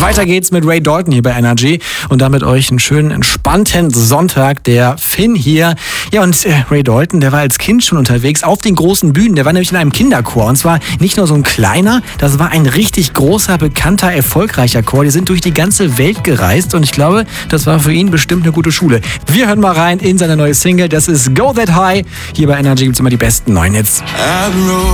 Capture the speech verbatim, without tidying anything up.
Weiter geht's mit Ray Dalton hier bei Energy und damit euch einen schönen, entspannten Sonntag. Der Finn hier. Ja, und äh, Ray Dalton, der war als Kind schon unterwegs auf den großen Bühnen. Der war nämlich in einem Kinderchor. Und zwar nicht nur so ein kleiner, das war ein richtig großer, bekannter, erfolgreicher Chor. Die sind durch die ganze Welt gereist und ich glaube, das war für ihn bestimmt eine gute Schule. Wir hören mal rein in seine neue Single. Das ist Go That High. Hier bei Energy gibt's immer die besten neuen Hits.